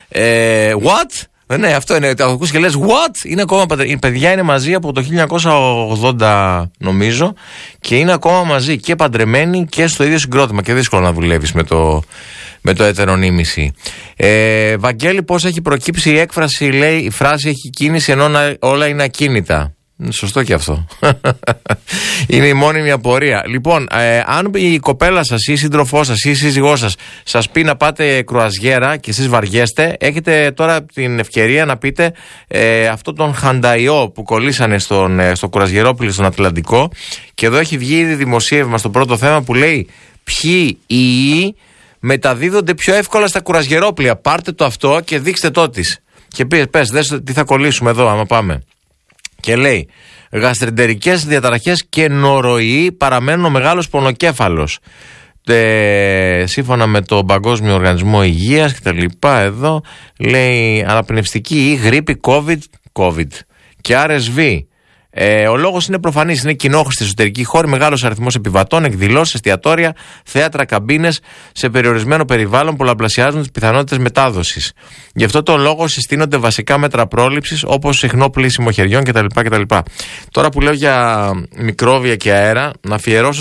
What? Ναι, αυτό είναι. Το ακούς και λες what? Είναι ακόμα, οι παιδιά είναι μαζί από το 1980 νομίζω και είναι ακόμα μαζί και παντρεμένοι και στο ίδιο συγκρότημα και δύσκολο να δουλεύεις με το έτερονίμηση. Βαγγέλη, πώς έχει προκύψει η έκφραση, λέει, η φράση έχει κίνηση ενώ όλα είναι ακίνητα. Σωστό και αυτό. Είναι η μόνιμη απορία. Λοιπόν, αν η κοπέλα σας ή η σύντροφό σας ή η σύζυγός σας πει να πάτε κρουαζιέρα και εσείς βαριέστε, έχετε τώρα την ευκαιρία να πείτε αυτό τον χανταϊό που κολλήσανε στο κρουαζιερόπλαιο στον Ατλαντικό. Και εδώ έχει βγει ήδη δημοσίευμα στο πρώτο θέμα που λέει ποιοι ιοί μεταδίδονται πιο εύκολα στα κρουαζιερόπλαια. Πάρτε το αυτό και δείξτε το της. Και πες, δες τι θα κολλήσουμε εδώ άμα πάμε. Και λέει, γαστρεντερικές διαταραχές και νοροϊοί παραμένουν ο μεγάλος πονοκέφαλος. Σύμφωνα με τον Παγκόσμιο Οργανισμό Υγείας και τα λοιπά, εδώ λέει αναπνευστική ή γρίπη COVID και RSV. Ο λόγος είναι προφανής, είναι κοινόχρηστη εσωτερική χώρη, μεγάλος αριθμός επιβατών, εκδηλώσεις, εστιατόρια, θέατρα, καμπίνες σε περιορισμένο περιβάλλον πολλαπλασιάζουν τις πιθανότητες μετάδοσης. Γι' αυτό το λόγο συστήνονται βασικά μέτρα πρόληψης όπως συχνό πλύσιμο χεριών κτλ. Τώρα που λέω για μικρόβια και αέρα, να αφιερώσω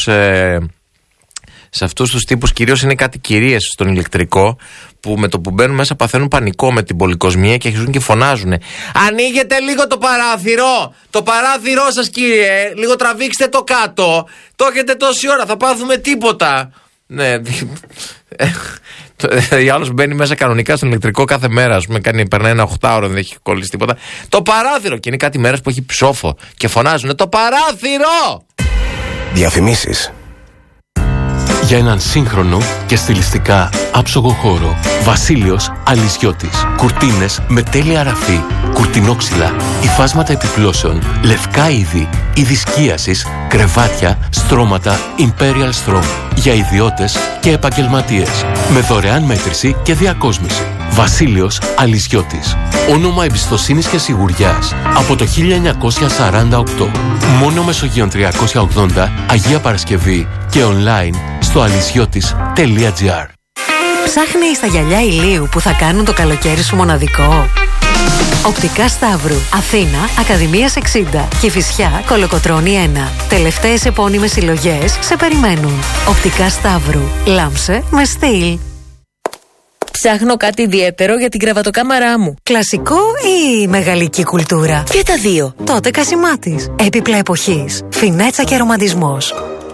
σε αυτούς τους τύπους, κυρίως είναι κάτι κυρίες στον ηλεκτρικό, που με το που μπαίνουν μέσα παθαίνουν πανικό με την πολυκοσμία και αρχίζουν και φωνάζουν. Ανοίγετε λίγο το παράθυρό σας κύριε, λίγο τραβήξτε το κάτω, το έχετε τόση ώρα, θα πάθουμε τίποτα. Ναι, ή άλλος μπαίνει μέσα κανονικά στον ηλεκτρικό κάθε μέρα, ας πούμε, περνάει ένα 8ωρο, δεν έχει κολλήσει τίποτα. Το παράθυρο, και είναι κάτι μέρες που έχει ψόφο και φωνάζουν το παράθυρο. Διαφημίσεις. Για έναν σύγχρονο και στιλιστικά άψογο χώρο, Βασίλειος Αλυσιώτης. Κουρτίνες με τέλεια ραφή, κουρτινόξυλα, υφάσματα επιπλώσεων, λευκά είδη, είδη σκίασης, κρεβάτια, στρώματα Imperial Strom. Για ιδιώτες και επαγγελματίες. Με δωρεάν μέτρηση και διακόσμηση. Βασίλειος Αλυσιώτης. Όνομα εμπιστοσύνης και σιγουριάς από το 1948. Μόνο Μεσογείων 380, Αγία Παρασκευή και online στο αλυσιώτης.gr. Ψάχνεις τα γυαλιά ηλίου που θα κάνουν το καλοκαίρι σου μοναδικό? Οπτικά Σταύρου, Αθήνα, Ακαδημίας 60, Κηφισιά, Κολοκοτρώνη 1. Τελευταίες επώνυμες συλλογές σε περιμένουν. Οπτικά Σταύρου, λάμψε με στυλ. Ψάχνω κάτι ιδιαίτερο για την κρεβατοκάμαρά μου. Κλασικό ή μεγαλική κουλτούρα? Και τα δύο. Τότε Κασιμάτης. Έπιπλα εποχής. Φινέτσα και ρομαντισμός.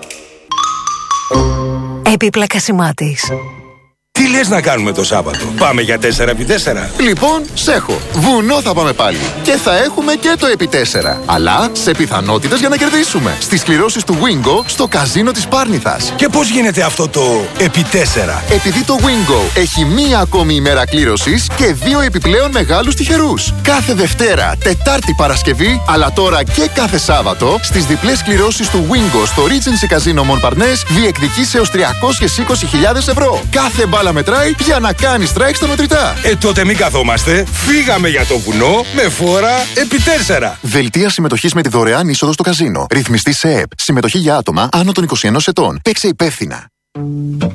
Έπιπλα Κασιμάτης. Τι λες να κάνουμε το Σάββατο? Πάμε για 4x4. Λοιπόν, σ' έχω. Βουνό θα πάμε πάλι. Και θα έχουμε και το επί 4. Αλλά σε πιθανότητες για να κερδίσουμε. Στις κληρώσεις του Wingo στο καζίνο της Πάρνηθας. Και πώς γίνεται αυτό το επί 4? Επειδή το Wingo έχει μία ακόμη ημέρα κλήρωσης και 2 επιπλέον μεγάλους τυχερούς. Κάθε Δευτέρα, Τετάρτη, Παρασκευή, αλλά τώρα και κάθε Σάββατο, στις διπλές κληρώσεις του Wingo στο Regency Casino Montparnasse διεκδικείς έως 320.000 ευρώ. Κάθε μπάλα μετράει για να κάνει strike στα μετρητά. Τότε μην καθόμαστε. Φύγαμε για το βουνό με φόρα επί 4. Δελτία συμμετοχής με τη δωρεάν είσοδο στο καζίνο. Ρυθμιστή σε ΕΠ. Συμμετοχή για άτομα άνω των 21 ετών. Παίξε υπεύθυνα.